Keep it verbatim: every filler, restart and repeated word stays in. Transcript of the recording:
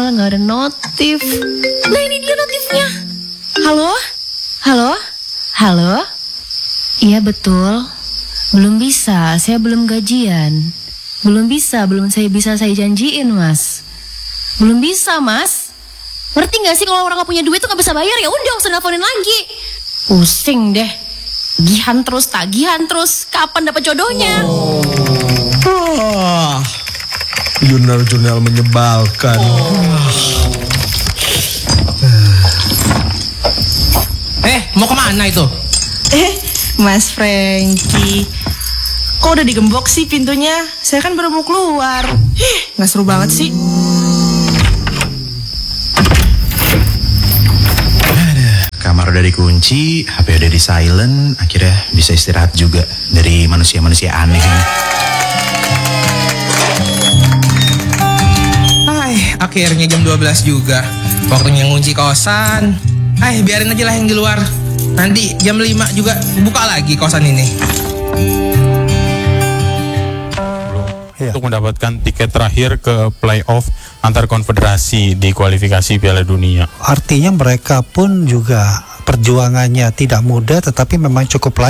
sinyal, nggak ada notif. Nah ini dia notifnya. Halo? Halo? Halo? Iya betul. Belum bisa, saya belum gajian. Belum bisa, belum saya bisa saya janjiin mas. Belum bisa mas. Ngerti gak sih kalau orang gak punya duit tuh gak bisa bayar, ya udah gak usah nelfonin lagi. Pusing deh. Tagihan terus, tagihan terus. Kapan dapat jodohnya? Oh. Oh. Jurnal-jurnal menyebalkan. Oh. Eh, mau kemana itu? Eh, Mas Franky, kok udah digembok sih pintunya? Saya kan baru mau keluar. Eh, nggak seru banget sih. Kamar udah dikunci, H P udah di silent, akhirnya bisa istirahat juga dari manusia-manusia aneh ini. Hai, akhirnya jam dua belas juga. Waktunya ngunci kosan. Hai, biarin aja lah yang di luar. Nanti jam lima juga buka lagi kosan ini. Ya. Untuk mendapatkan tiket terakhir ke playoff antar konfederasi di kualifikasi Piala Dunia. Artinya mereka pun juga perjuangannya tidak mudah, tetapi memang cukup layak.